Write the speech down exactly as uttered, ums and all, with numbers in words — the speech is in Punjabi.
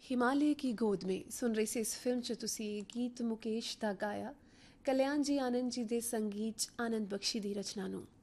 हिमालय की गोद में सुन रहे से इस फिल्म 'ਚ ਤੁਸੀਂ ਗੀਤ ਮੁਕੇਸ਼ ਦਾ ਗਾਇਆ ਕਲਿਆਣ ਜੀ ਆਨੰਦ ਜੀ ਦੇ ਸੰਗੀਤ 'ਚ ਆਨੰਦ ਬਖਸ਼ੀ ਦੀ ਰਚਨਾ ਨੂੰ।